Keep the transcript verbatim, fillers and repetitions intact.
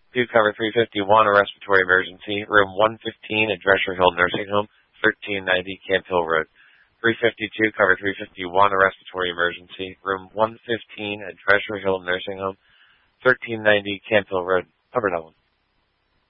two, cover three fifty-one, a respiratory emergency, room one fifteen at Drescher Hill Nursing Home, thirteen ninety Camp Hill Road. three fifty-two, cover three fifty-one, a respiratory emergency, room one fifteen at Drescher Hill Nursing Home, thirteen ninety Camp Hill Road. Cover that one.